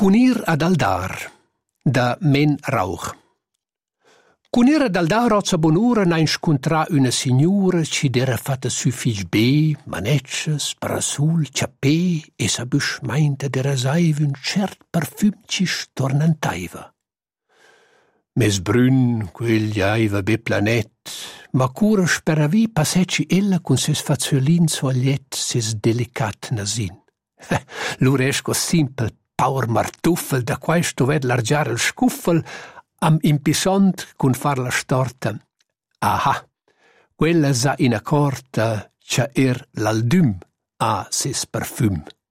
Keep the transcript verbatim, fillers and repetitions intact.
Cunir ad Aldar, da Men Rauch. Cunir ad Aldar ozza bonura n'ha inscontrà una signora ci d'era fatta suffic be, manetschas, parasul, ciappè e sa buschmeinta d'era saiva un cert parfüm ci stornantaiva. Mes brün, quegli aiva be planet, ma cura speravi passecci ella con ses faziolin soagliet, ses delicat nasin. L'uresco simpel paur martuffel da quai stovet largiar il scuffel am impisont cun far la storta. Aha, quella sa in accorta cha er l'aldüm a ses parfüm.